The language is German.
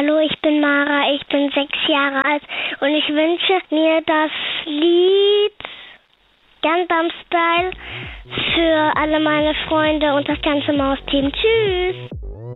Hallo, ich bin Mara, ich bin 6 Jahre alt und ich wünsche mir das Lied Gangnam Style für alle meine Freunde und das ganze Mausteam. Tschüss!